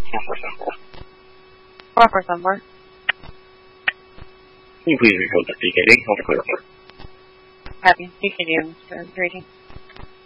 447. Can you please report the PKD? Happy. PKD, Mr. Grady.